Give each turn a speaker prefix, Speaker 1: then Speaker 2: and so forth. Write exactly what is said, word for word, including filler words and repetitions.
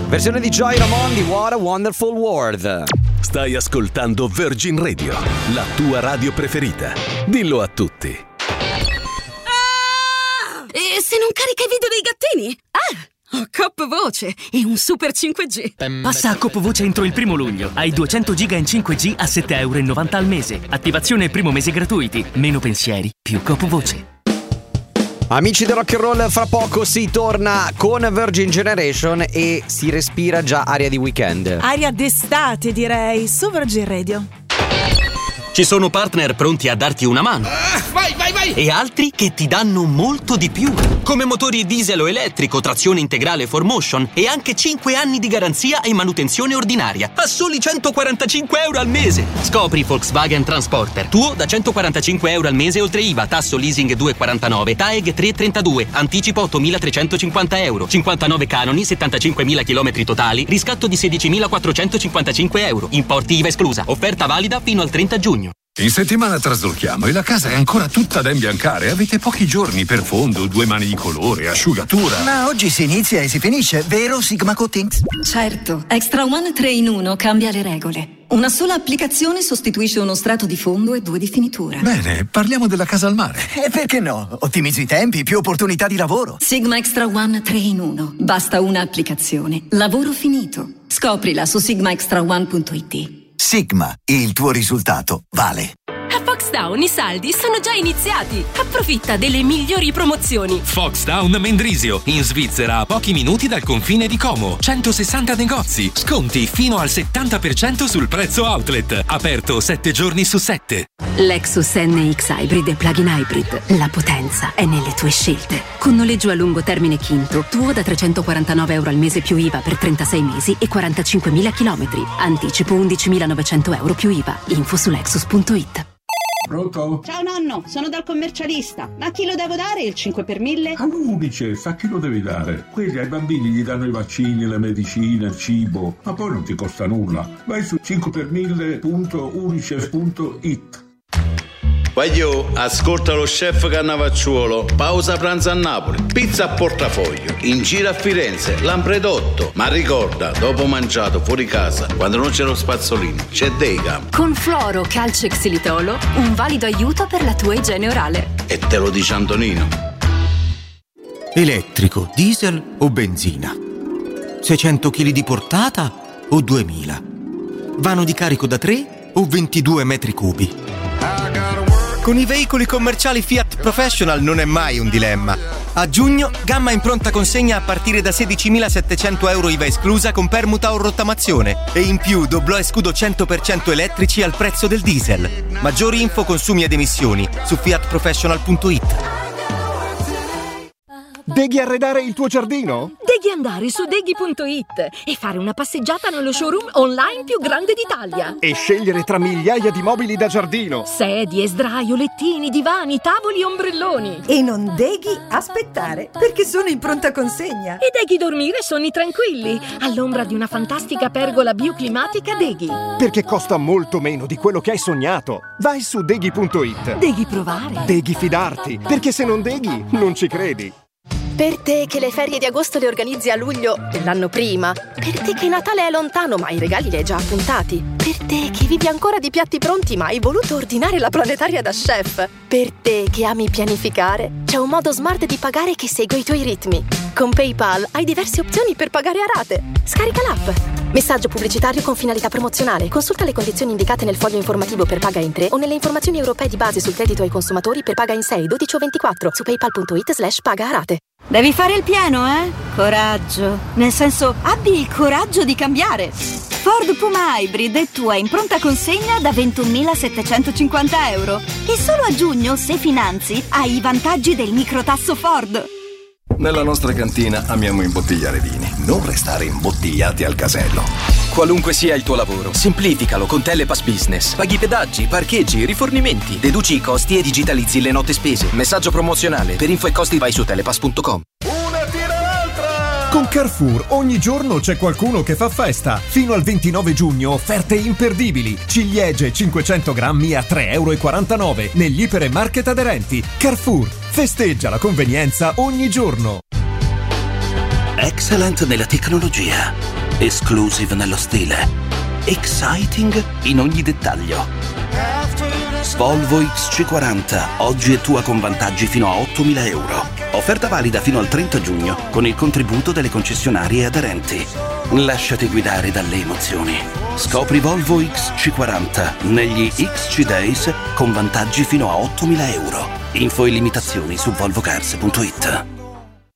Speaker 1: Versione di Joy Ramone di What a Wonderful World.
Speaker 2: Stai ascoltando Virgin Radio, la tua radio preferita. Dillo a tutti.
Speaker 3: Ah! E se non carica i video dei gattini? Ah! Ho Coop Voce e un super cinque G.
Speaker 4: Passa a Coop Voce entro il primo luglio. Hai duecento giga in cinque G a sette virgola novanta euro al mese. Attivazione e primo mese gratuiti. Meno pensieri, più Coop Voce.
Speaker 1: Amici del rock and roll, fra poco si torna con Virgin Generation e si respira già aria di weekend.
Speaker 5: Aria d'estate, direi, su Virgin Radio.
Speaker 6: Ci sono partner pronti a darti una mano.
Speaker 7: Ah, vai, vai, vai!
Speaker 6: E altri che ti danno molto di più. Come motori diesel o elettrico, trazione integrale four motion e anche cinque anni di garanzia e manutenzione ordinaria a soli centoquarantacinque euro al mese. Scopri Volkswagen Transporter, tuo da centoquarantacinque euro al mese oltre I V A, tasso leasing due virgola quarantanove, T A E G tre virgola trentadue, anticipo ottomilatrecentocinquanta euro, cinquantanove canoni, settantacinquemila chilometri totali, riscatto di sedicimilaquattrocentocinquantacinque euro, importi I V A esclusa, offerta valida fino al trenta giugno.
Speaker 8: In settimana traslochiamo e la casa è ancora tutta da imbiancare. Avete pochi giorni per fondo, due mani di colore, asciugatura.
Speaker 9: Ma oggi si inizia e si finisce, vero Sigma Coatings?
Speaker 10: Certo, Extra One tre in uno cambia le regole. Una sola applicazione sostituisce uno strato di fondo e due di finitura.
Speaker 8: Bene, parliamo della casa al mare.
Speaker 9: E perché no? Ottimizzi i tempi, più opportunità di lavoro.
Speaker 10: Sigma Extra One tre in uno. Basta una applicazione. Lavoro finito. Scoprila su sigma extra one punto it.
Speaker 9: Sigma, il tuo risultato vale.
Speaker 11: A Foxtown i saldi sono già iniziati. Approfitta delle migliori promozioni.
Speaker 12: Foxtown Mendrisio, in Svizzera, a pochi minuti dal confine di Como. centosessanta negozi, sconti fino al settanta per cento sul prezzo outlet. Aperto sette giorni su sette.
Speaker 13: Lexus N X Hybrid e Plug-in Hybrid. La potenza è nelle tue scelte. Con noleggio a lungo termine Quinto, tuo da trecentoquarantanove euro al mese più I V A per trentasei mesi e quarantacinquemila chilometri. Anticipo undicimilanovecento euro più I V A. Info su lexus punto it.
Speaker 14: Pronto?
Speaker 15: Ciao nonno, sono dal commercialista. A chi lo devo dare il cinque per mille?
Speaker 14: All'Unicef, a chi lo devi dare? Quelli ai bambini gli danno i vaccini, le medicine, il cibo, ma poi non ti costa nulla. Vai su cinque per mille punto unicef punto it.
Speaker 16: Voglio, ascolta lo chef Cannavacciuolo. Pausa pranzo a Napoli, pizza a portafoglio, in giro a Firenze, Lampredotto. Ma ricorda, dopo mangiato fuori casa, quando non c'è lo spazzolino, c'è Deicam.
Speaker 13: Con Fluoro Calcio Xilitolo, un valido aiuto per la tua igiene orale.
Speaker 16: E te lo dice Antonino.
Speaker 17: Elettrico, diesel o benzina? seicento chili di portata o duemila? Vano di carico da tre o ventidue metri cubi?
Speaker 18: Con i veicoli commerciali Fiat Professional non è mai un dilemma. A giugno, gamma in pronta consegna a partire da sedicimilasettecento euro I V A esclusa con permuta o rottamazione. E in più doblò e scudo cento per cento elettrici al prezzo del diesel. Maggiori info, consumi ed emissioni su fiat professional punto it.
Speaker 19: Devi arredare il tuo giardino?
Speaker 11: Devi andare su deghi punto it e fare una passeggiata nello showroom online più grande d'Italia.
Speaker 19: E scegliere tra migliaia di mobili da giardino.
Speaker 11: Sedie, sdraio, lettini, divani, tavoli e ombrelloni.
Speaker 20: E non devi aspettare, perché sono in pronta consegna.
Speaker 11: E devi dormire sonni tranquilli, all'ombra di una fantastica pergola bioclimatica Deghi.
Speaker 19: Perché costa molto meno di quello che hai sognato. Vai su deghi punto it.
Speaker 11: Devi provare.
Speaker 19: Devi fidarti, perché se non deghi, non ci credi.
Speaker 21: Per te che le ferie di agosto le organizzi a luglio l'anno prima. Per te che Natale è lontano ma i regali li hai già appuntati. Per te che vivi ancora di piatti pronti ma hai voluto ordinare la planetaria da chef. Per te che ami pianificare, c'è un modo smart di pagare che segue i tuoi ritmi. Con PayPal hai diverse opzioni per pagare a rate. Scarica l'app. Messaggio pubblicitario con finalità promozionale. Consulta le condizioni indicate nel foglio informativo per paga in tre o nelle informazioni europee di base sul credito ai consumatori per paga in sei, dodici o ventiquattro su paypal punto it slash paga a rate.
Speaker 20: Devi fare il pieno, eh? Coraggio. Nel senso, abbi il coraggio di cambiare. Ford Puma Hybrid è tua in pronta consegna da ventunomilasettecentocinquanta euro. E solo a giugno, se finanzi, hai i vantaggi del microtasso Ford.
Speaker 22: Nella nostra cantina amiamo imbottigliare vini, non restare imbottigliati al casello.
Speaker 6: Qualunque sia il tuo lavoro, semplificalo con Telepass Business. Paghi pedaggi, parcheggi, rifornimenti, deduci i costi e digitalizzi le note spese. Messaggio promozionale. Per info e costi vai su telepass punto com.
Speaker 19: Una tira l'altra! Con Carrefour ogni giorno c'è qualcuno che fa festa. Fino al ventinove giugno offerte imperdibili. Ciliegie cinquecento grammi a tre virgola quarantanove euro negli ipermarket aderenti. Carrefour festeggia la convenienza ogni giorno.
Speaker 2: Excellent nella tecnologia, exclusive nello stile, exciting in ogni dettaglio. Volvo X C quaranta, oggi è tua con vantaggi fino a ottomila euro. Offerta valida fino al trenta giugno con il contributo delle concessionarie aderenti. Lasciati guidare dalle emozioni. Scopri Volvo X C quaranta negli X C Days con vantaggi fino a ottomila euro. Info e limitazioni su volvocars punto it.